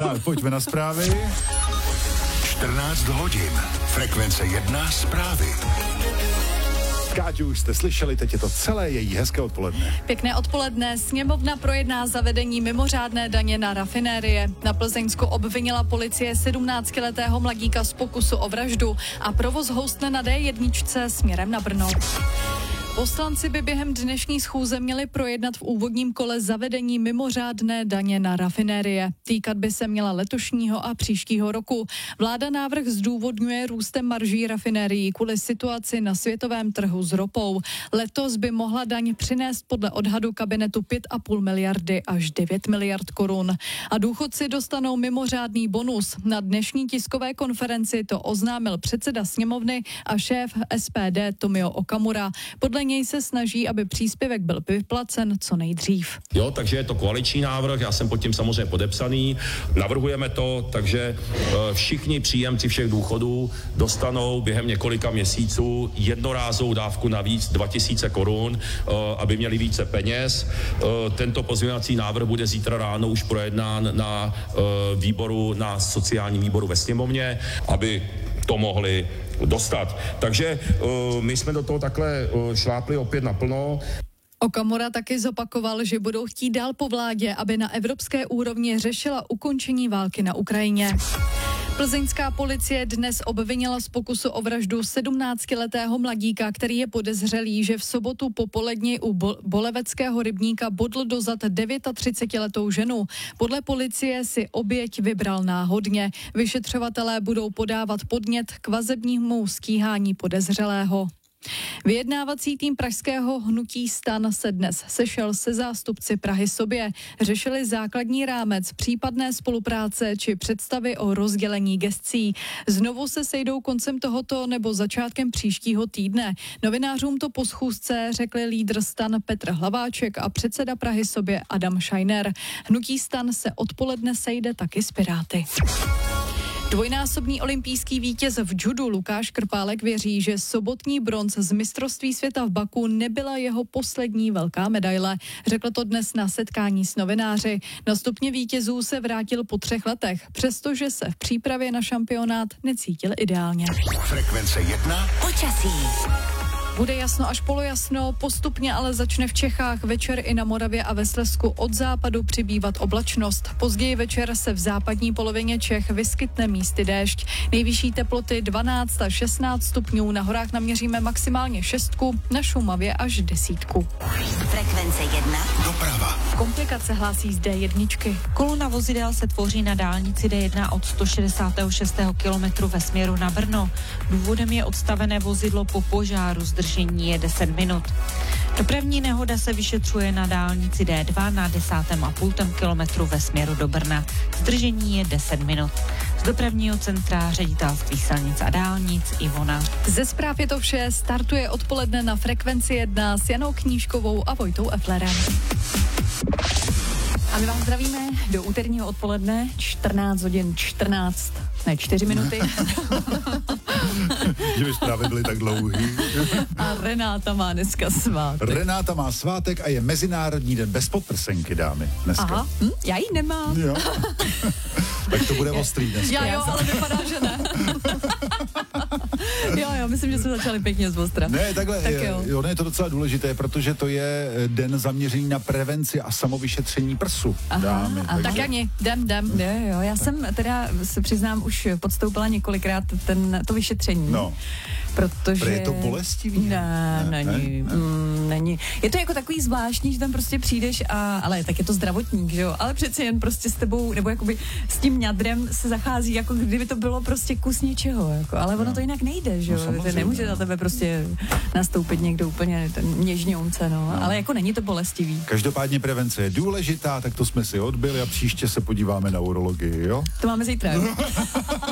A pojďme na zprávy. 14 hodin. Frekvence 1 zprávy. Káťu už jste slyšeli, teď je to celé její hezké odpoledne. Pěkné odpoledne. Sněmovna projedná zavedení mimořádné daně na rafinérie. Na Plzeňsku obvinila policie 17letého mladíka z pokusu o vraždu a provoz houstne na D1 směrem na Brno. Poslanci by během dnešní schůze měli projednat v úvodním kole zavedení mimořádné daně na rafinérie. Týkat by se měla letošního a příštího roku. Vláda návrh zdůvodňuje růstem marží rafinérií kvůli situaci na světovém trhu s ropou. Letos by mohla daň přinést podle odhadu kabinetu 5,5 miliardy až 9 miliard korun. A důchodci dostanou mimořádný bonus. Na dnešní tiskové konferenci to oznámil předseda sněmovny a šéf SPD Tomio Okamura. Podle něj se snaží, aby příspěvek byl vyplacen co nejdřív. Jo, takže je to koaliční návrh, já jsem pod tím samozřejmě podepsaný. Navrhujeme to, takže všichni příjemci všech důchodů dostanou během několika měsíců jednorázovou dávku navíc 2000 korun, aby měli více peněz. Tento pozměňovací návrh bude zítra ráno už projednán na výboru, na sociálním výboru ve sněmovně, aby to mohli dostat. Takže my jsme do toho takhle šlápli opět naplno. Okamura taky zopakoval, že budou chtít dál po vládě, aby na evropské úrovni řešila ukončení války na Ukrajině. Plzeňská policie dnes obvinila z pokusu o vraždu 17letého mladíka, který je podezřelý, že v sobotu popoledni u Boleveckého rybníka bodl do zad 39letou ženu. Podle policie si oběť vybral náhodně. Vyšetřovatelé budou podávat podnět k vazebnímu stíhání podezřelého. Vyjednávací tým pražského hnutí STAN se dnes sešel se zástupci Prahy sobě. Řešili základní rámec případné spolupráce či představy o rozdělení gescí. Znovu se sejdou koncem tohoto nebo začátkem příštího týdne. Novinářům to po schůzce řekli lídr STAN Petr Hlaváček a předseda Prahy sobě Adam Šajner. Hnutí STAN se odpoledne sejde taky s Piráty. Dvojnásobný olympijský vítěz v judu Lukáš Krpálek věří, že sobotní bronz z mistrovství světa v Baku nebyla jeho poslední velká medaile. Řekl to dnes na setkání s novináři. Na stupně vítězů se vrátil po 3 letech, přestože se v přípravě na šampionát necítil ideálně. Frekvence 1. Počasí. Bude jasno až polojasno, postupně ale začne v Čechách večer i na Moravě a ve Slezsku od západu přibývat oblačnost. Později večer se v západní polovině Čech vyskytne místy déšť. Nejvyšší teploty 12 až 16 stupňů, na horách naměříme maximálně 6, na Šumavě až 10. Frekvence 1. Doprava. Komplikace hlásí z D1. Kolona vozidel se tvoří na dálnici D1 od 166. kilometru ve směru na Brno. Důvodem je odstavené vozidlo po požáru, zdržení je 10 minut. Dopravní nehoda se vyšetřuje na dálnici D2 na 10,5 kilometru ve směru do Brna. Zdržení je 10 minut. Z dopravního centra Ředitelství silnic a dálnic Ivona. Ze zpráv je to vše, startuje odpoledne na Frekvenci 1 s Janou Knížkovou a Vojtou Eflerem. A my vás zdravíme do úterního odpoledne, 14 hodin 14, ne 4 minuty. Že by zprávy byly tak dlouhý. A Renáta má dneska svátek. Renáta má svátek a je Mezinárodní den bez podprsenky, dámy, dneska. Aha, já ji nemám. Jo. Tak to bude ostrý dneska. Já jo, ale vypadá, že ne. Jo, myslím, že jsme začali pěkně z ostra. Ne, takhle, tak jo, je to docela důležité, protože to je den zaměřený na prevenci a samovyšetření prsu, dámy. Tak ani, jdem. Jo, já jsem teda, se přiznám, už podstoupila několikrát to vyšetření. No. Protože... Je to bolestivý? Ne, není. Je to jako takový zvláštní, že tam prostě přijdeš ale tak je to zdravotník, že jo, ale přeci jen prostě s tebou, nebo jakoby s tím ňadrem se zachází, jako kdyby to bylo prostě kus něčeho, jako, ale ono to jinak nejde, že jo, nemůže na tebe prostě nastoupit někdo úplně ten něžňounce, ale jako není to bolestivý. Každopádně prevence je důležitá, tak to jsme si odbyli a příště se podíváme na urologii, jo? To máme zítra, jo?